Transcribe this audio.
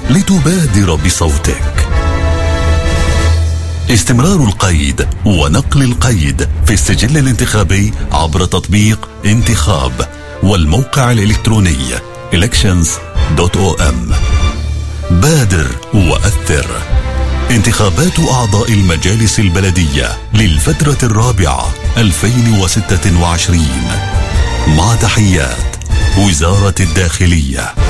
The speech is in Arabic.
لتبادر بصوتك. استمرار القيد ونقل القيد في السجل الانتخابي عبر تطبيق انتخاب والموقع الإلكتروني elections.om. بادر وأثر. انتخابات أعضاء المجالس البلدية للفترة الرابعة 2026. مع تحيات وزارة الداخلية.